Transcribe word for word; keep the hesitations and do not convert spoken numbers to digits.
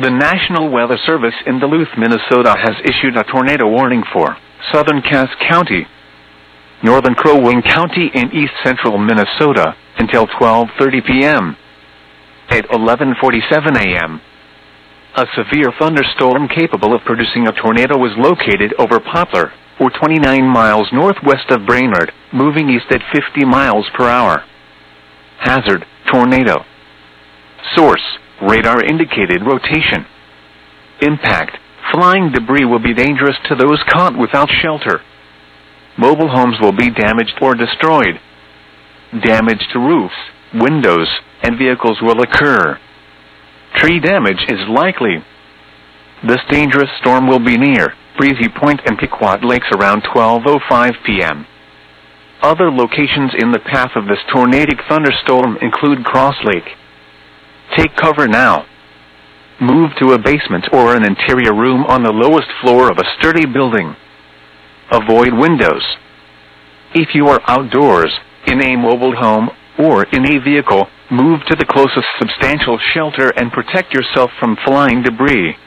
The National Weather Service in Duluth, Minnesota has issued a tornado warning for southern Cass County, northern Crow Wing County, and east central Minnesota until twelve thirty p m At eleven forty-seven a m, a severe thunderstorm capable of producing a tornado was located over Poplar, or twenty-nine miles northwest of Brainerd, moving east at fifty miles per hour. Hazard: tornado. Source: radar indicated rotation. Impact: flying debris will be dangerous to those caught without shelter. Mobile homes will be damaged or destroyed. Damage to roofs, windows, and vehicles will occur. Tree damage is likely. This dangerous storm will be near Breezy Point and Pequot Lakes around twelve oh five p m Other locations in the path of this tornadic thunderstorm include Cross Lake. Take cover now. Move to a basement or an interior room on the lowest floor of a sturdy building. Avoid windows. If you are outdoors, in a mobile home, or in a vehicle, move to the closest substantial shelter and protect yourself from flying debris.